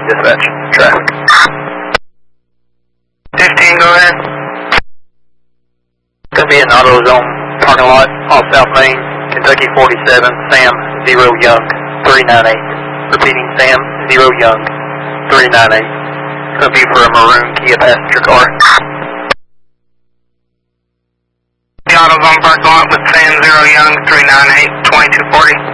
dispatch. Traffic. 15, go ahead. Gonna be an AutoZone parking lot off South Main, Kentucky 47, Sam 0 Young 398. Repeating, Sam 0 Young 398. Gonna be for a maroon Kia passenger car. The AutoZone parking lot with Sam 0 Young 398, 2240.